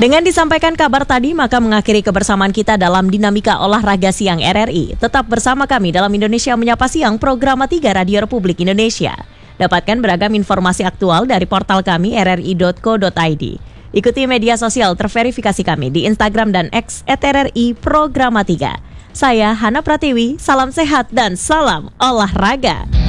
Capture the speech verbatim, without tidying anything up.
Dengan disampaikan kabar tadi, maka mengakhiri kebersamaan kita dalam Dinamika Olahraga Siang R R I. Tetap bersama kami dalam Indonesia Menyapa Siang, program tiga Radio Republik Indonesia. Dapatkan beragam informasi aktual dari portal kami r r i dot co dot i d. Ikuti media sosial terverifikasi kami di Instagram dan X et r r i Programa tiga. Saya Hana Pratiwi, salam sehat dan salam olahraga.